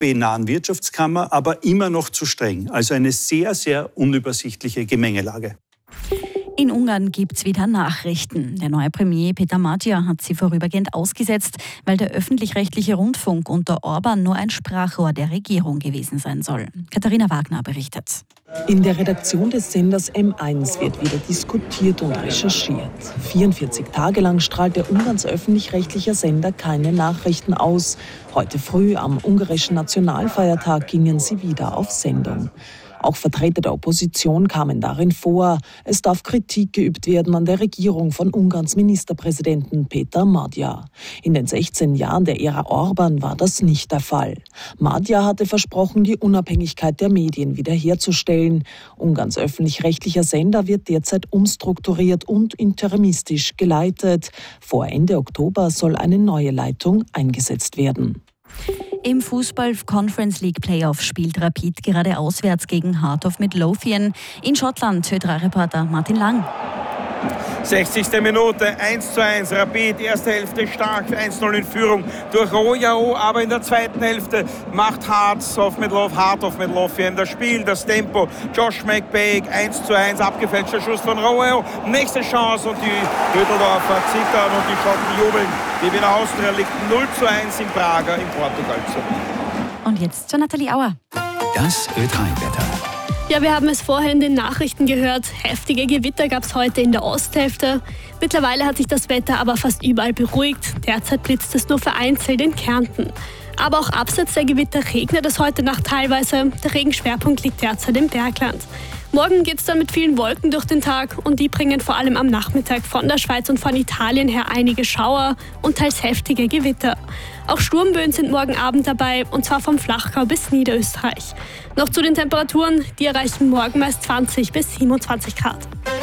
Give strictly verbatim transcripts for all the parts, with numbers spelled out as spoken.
nahen Wirtschaftskammer, aber immer noch zu streng. Also eine sehr, sehr unübersichtliche Gemengelage. In Ungarn gibt es wieder Nachrichten. Der neue Premier Peter Magyar hat sie vorübergehend ausgesetzt, weil der öffentlich-rechtliche Rundfunk unter Orban nur ein Sprachrohr der Regierung gewesen sein soll. Katharina Wagner berichtet. In der Redaktion des Senders M eins wird wieder diskutiert und recherchiert. vierundvierzig Tage lang strahlte Ungarns öffentlich-rechtlicher Sender keine Nachrichten aus. Heute früh am ungarischen Nationalfeiertag gingen sie wieder auf Sendung. Auch Vertreter der Opposition kamen darin vor. Es darf Kritik geübt werden an der Regierung von Ungarns Ministerpräsidenten Peter Magyar. In den sechzehn Jahren der Ära Orban war das nicht der Fall. Magyar hatte versprochen, die Unabhängigkeit der Medien wiederherzustellen. Ungarns öffentlich-rechtlicher Sender wird derzeit umstrukturiert und interimistisch geleitet. Vor Ende Oktober soll eine neue Leitung eingesetzt werden. Im Fußball-Conference League Playoff spielt Rapid gerade auswärts gegen Heart of Midlothian. In Schottland, Ö drei Reporter Martin Lang. sechzigste Minute, eins zu eins, Rapid, erste Hälfte stark, eins zu null in Führung durch Rojao, aber in der zweiten Hälfte macht Hearts of Midlothian, Heart of Midlothian das Spiel, das Tempo. Josh McBaig, eins zu eins, abgefälschter Schuss von Rojao, nächste Chance und die Rödeldorfer zittern und die Schotten jubeln. Die Wiener Austria liegt null zu eins in Braga in Portugal zurück. Und jetzt zur Nathalie Auer. Das Ö drei Wetter. Ja, wir haben es vorher in den Nachrichten gehört. Heftige Gewitter gab es heute in der Osthälfte. Mittlerweile hat sich das Wetter aber fast überall beruhigt. Derzeit blitzt es nur vereinzelt in Kärnten. Aber auch abseits der Gewitter regnet es heute Nacht teilweise. Der Regenschwerpunkt liegt derzeit im Bergland. Morgen geht es dann mit vielen Wolken durch den Tag und die bringen vor allem am Nachmittag von der Schweiz und von Italien her einige Schauer und teils heftige Gewitter. Auch Sturmböen sind morgen Abend dabei und zwar vom Flachgau bis Niederösterreich. Noch zu den Temperaturen, die erreichen morgen meist zwanzig bis siebenundzwanzig Grad.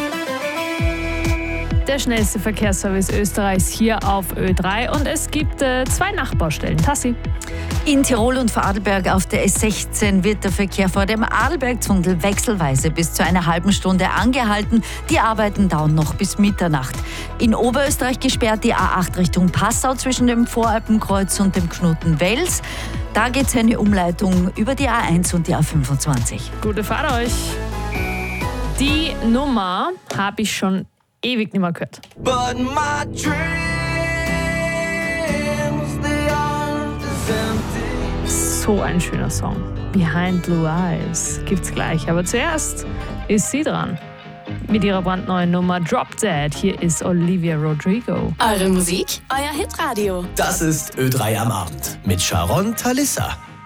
Der schnellste Verkehrsservice Österreichs hier auf Ö drei und es gibt äh, zwei Nachbaustellen. Tassi. In Tirol und Vorarlberg auf der S sechzehn wird der Verkehr vor dem Arlbergtunnel wechselweise bis zu einer halben Stunde angehalten. Die Arbeiten dauern noch bis Mitternacht. In Oberösterreich gesperrt die A acht Richtung Passau zwischen dem Voralpenkreuz und dem Knoten Wels. Da geht es eine Umleitung über die A eins und die A fünfundzwanzig. Gute Fahrt euch. Die Nummer habe ich schon ewig nicht mehr gehört. But my dreams, they aren't as empty. So ein schöner Song. Behind Blue Eyes gibt's gleich. Aber zuerst ist sie dran. Mit ihrer brandneuen Nummer Drop Dead. Hier ist Olivia Rodrigo. Eure Musik, euer Hitradio. Das ist Ö drei am Abend mit Sharon Talissa.